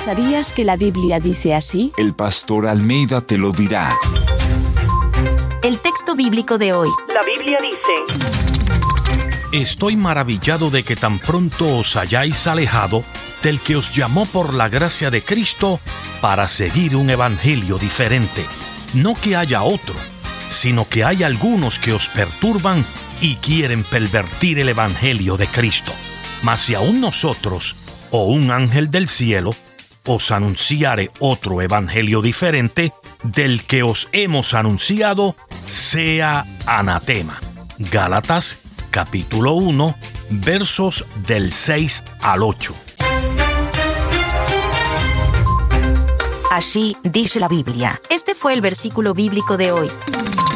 ¿Sabías que la Biblia dice así? El pastor Almeida te lo dirá. El texto bíblico de hoy. La Biblia dice: Estoy maravillado de que tan pronto os hayáis alejado del que os llamó por la gracia de Cristo para seguir un evangelio diferente. No que haya otro, sino que hay algunos que os perturban y quieren pervertir el evangelio de Cristo. Mas si aún nosotros, o un ángel del cielo, os anunciare otro evangelio diferente del que os hemos anunciado, sea anatema. Gálatas, capítulo 1, versos del 6 al 8. Así dice la Biblia. Este fue el versículo bíblico de hoy.